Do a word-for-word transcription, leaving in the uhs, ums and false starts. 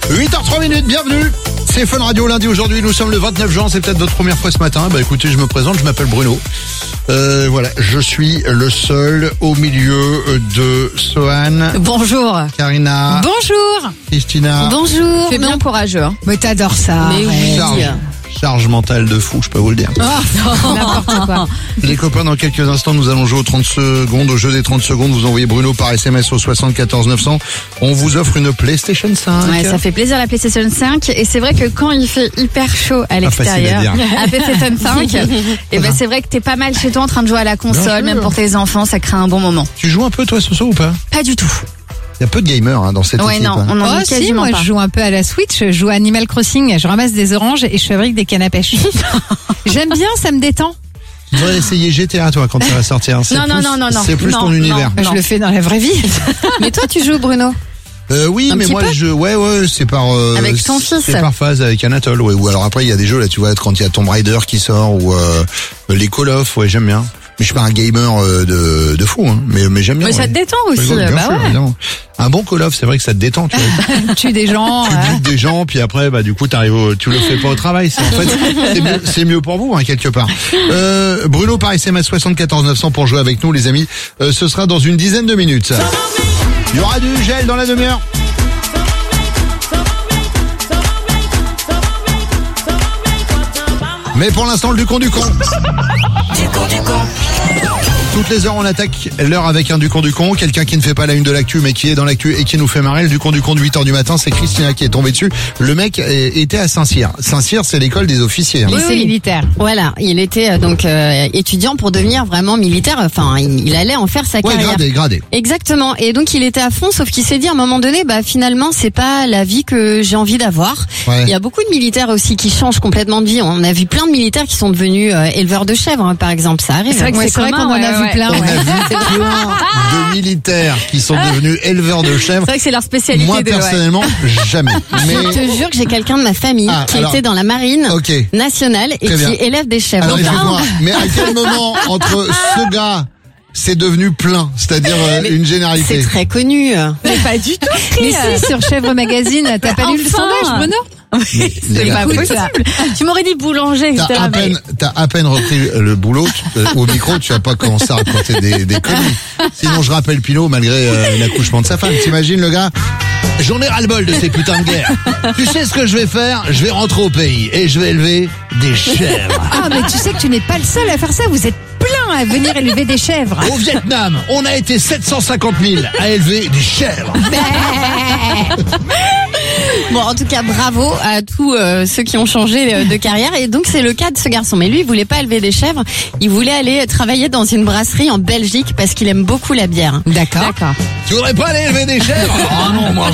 huit heures trois minutes, bienvenue. C'est Fun Radio lundi aujourd'hui, nous sommes le vingt-neuf juin, c'est peut-être votre première fois ce matin. Bah écoutez, je me présente, je m'appelle Bruno. Euh, voilà, je suis le seul au milieu de Sohan. Bonjour. Karina. Bonjour. Christina. Bonjour. C'est bien courageux. Hein. Mais t'adores ça. Mais oui. Charge, charge mentale de fou, je peux vous le dire. Oh, non, n'importe quoi. Les copains, dans quelques instants, nous allons jouer aux trente secondes, au jeu des trente secondes. Vous envoyez Bruno par S M S au soixante-quatorze neuf cents. On vous offre une PlayStation cinq. Ouais, ça fait plaisir la PlayStation cinq. Et c'est vrai que quand il fait hyper chaud à l'extérieur, à PlayStation cinq, et ben c'est vrai que t'es pas mal chez toi en train de jouer à la console, même pour tes enfants, ça crée un bon moment. Tu joues un peu toi, Soso, ou pas? Pas du tout. Il y a peu de gamers hein, dans cette Ouais, équipe. non, on en Oh est si, quasiment moi pas. je joue un peu à la Switch, je joue à Animal Crossing, je ramasse des oranges et je fabrique des cannes à pêche. J'aime bien, ça me détend. Tu devrais essayer G T A toi quand ça va sortir. C'est Non, plus, non, non, non, non. C'est plus Non, ton non. univers. Je le fais dans la vraie vie. Mais toi, tu joues, Bruno? Euh, oui, Un mais petit moi peu je, ouais, ouais, c'est par. Euh, Avec ton fils. C'est par phase avec Anatole, ouais. Ou alors après il y a des jeux là, tu vois, quand il y a Tomb Raider qui sort ou euh, les Call of, ouais, j'aime bien. Mais je suis pas un gamer euh, de de fou, hein. Mais mais j'aime bien. Mais ça ouais. te détend aussi. Ouais, bien Bah sûr, ouais. évidemment. Un bon Call of, c'est vrai que ça te détend, tu vois. Tue des gens. Tu euh, butes des gens, puis après, bah du coup, t'arrives, au, tu le fais pas au travail. C'est en fait, c'est mieux, c'est mieux pour vous, hein, quelque part. Euh, Bruno par S M S soixante-quatorze neuf cents pour jouer avec nous, les amis. Euh, ce sera dans une dizaine de minutes. Il y aura du gel dans la demi-heure. Mais pour l'instant, le Ducon du con. Toutes les heures, on attaque l'heure avec un Ducon du con. Quelqu'un qui ne fait pas la une de l'actu, mais qui est dans l'actu et qui nous fait marrer. Le Ducon du con de huit heures du matin, c'est Christina qui est tombée dessus. Le mec euh, était à Saint-Cyr. Saint-Cyr, c'est l'école des officiers. Hein. lycée militaire. Voilà, il était euh, donc euh, étudiant pour devenir vraiment militaire. Enfin, il, il allait en faire sa Ouais, carrière. gradé, gradé. Exactement. Et donc il était à fond, sauf qu'il s'est dit à un moment donné, bah finalement c'est pas la vie que j'ai envie d'avoir. Ouais. Il y a beaucoup de militaires aussi qui changent complètement de vie. On a vu plein de militaires qui sont devenus euh, éleveurs de chèvres, hein, par exemple. Ça arrive. C'est vrai que Ouais, c'est vrai commun, qu'on en a ouais, vu ouais. plein. On a ouais. vu plein de militaires qui sont devenus éleveurs de chèvres. C'est vrai que c'est leur spécialité. Moi, de, ouais. personnellement, jamais. Mais Je te jure que j'ai quelqu'un de ma famille Ah, qui alors- était dans la marine ok. nationale et Très qui bien. élève des chèvres. Alors, Donc, excuse-moi, mais à quel moment entre ce gars, c'est devenu plein, c'est-à-dire euh, Mais une c'est généralité. très connu. Mais pas du tout. Mais si, sur Chèvre Magazine, t'as pas lu le Enfin. sondage, Bruno? Les C'est gars, pas écoute, possible. ça. Tu m'aurais dit boulanger, et T'as cetera. à mais- peine, t'as à peine repris le boulot tu- euh, au micro, tu vas pas commencer à raconter des, des conneries. Sinon, je rappelle Pinot malgré euh, l'accouchement de sa femme. T'imagines le gars? J'en ai ras-le-bol de ces putains de guerres. Tu sais ce que je vais faire? Je vais rentrer au pays et je vais élever des chèvres. Ah, mais tu sais que tu n'es pas le seul à faire ça. Vous êtes plein à venir élever des chèvres. Au Vietnam, on a été sept cent cinquante mille à élever des chèvres. Bon, en tout cas, bravo à tous euh, ceux qui ont changé euh, de carrière. Et donc, c'est le cas de ce garçon. Mais lui, il voulait pas élever des chèvres. Il voulait aller travailler dans une brasserie en Belgique parce qu'il aime beaucoup la bière. D'accord. D'accord. Tu voudrais pas aller élever des chèvres? Oh non, moi